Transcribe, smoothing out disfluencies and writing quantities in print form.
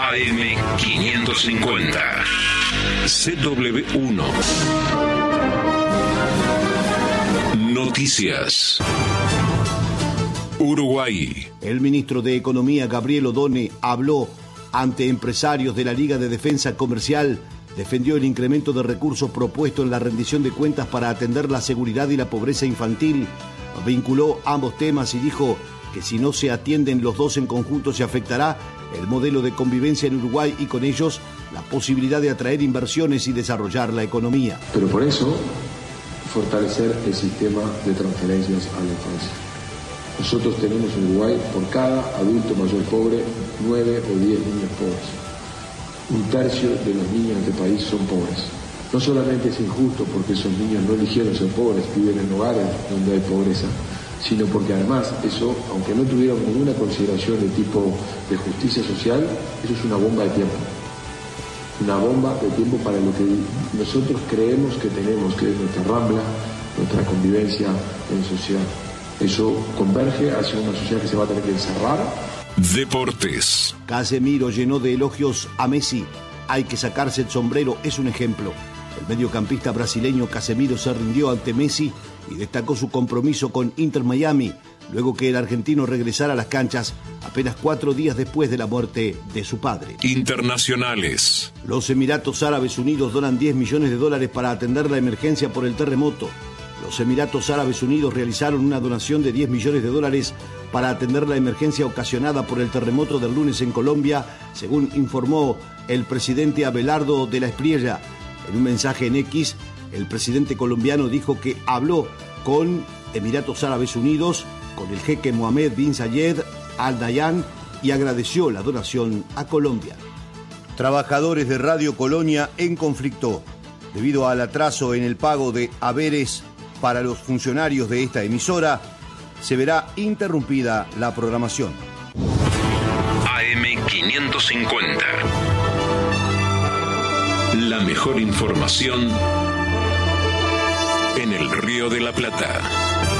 AM550. CW1. Noticias. Uruguay. El ministro de Economía, Gabriel Odone, habló ante empresarios de la Liga de Defensa Comercial, defendió el incremento de recursos propuesto en la rendición de cuentas para atender la seguridad y la pobreza infantil, vinculó ambos temas y dijo que si no se atienden los dos en conjunto se afectará el modelo de convivencia en Uruguay y con ellos la posibilidad de atraer inversiones y desarrollar la economía. Pero por eso, fortalecer el sistema de transferencias a la infancia. Nosotros tenemos en Uruguay, por cada adulto mayor pobre, 9 o 10 niños pobres. 1/3 de los niños de este país son pobres. No solamente es injusto porque esos niños no eligieron ser pobres, viven en hogares donde hay pobreza, sino porque además eso, aunque no tuvieron ninguna consideración de tipo de justicia social, eso es una bomba de tiempo. Una bomba de tiempo para lo que nosotros creemos que tenemos, que es nuestra rambla, nuestra convivencia en sociedad. Eso converge hacia una sociedad que se va a tener que encerrar. Deportes. Casemiro llenó de elogios a Messi. Hay que sacarse el sombrero, es un ejemplo. El mediocampista brasileño Casemiro se rindió ante Messi y destacó su compromiso con Inter Miami, luego que el argentino regresara a las canchas apenas 4 días después de la muerte de su padre. Internacionales. Los Emiratos Árabes Unidos donan $10 millones para atender la emergencia por el terremoto. Los Emiratos Árabes Unidos realizaron una donación de $10 millones para atender la emergencia ocasionada por el terremoto del lunes en Colombia, según informó el presidente Abelardo de la Espriella. En un mensaje en X, el presidente colombiano dijo que habló con Emiratos Árabes Unidos, con el jeque Mohammed bin Zayed Al Nahyan y agradeció la donación a Colombia. Trabajadores de Radio Colonia en conflicto. Debido al atraso en el pago de haberes para los funcionarios de esta emisora, se verá interrumpida la programación. AM550. La mejor información en el Río de la Plata.